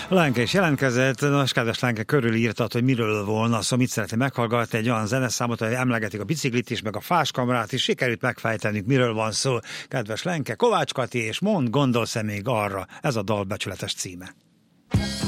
Lenke is jelentkezett, most kedves Lenke, körülírtad, hogy miről volna szó, mit szeretné meghallgatni, egy olyan zeneszámot, hogy emlegetik a biciklit is, meg a fáskamrát is, sikerült megfejtenünk, miről van szó. Kedves Lenke, Kovács Kati, és mondd, gondolsz-e még arra, ez a dal becsületes címe.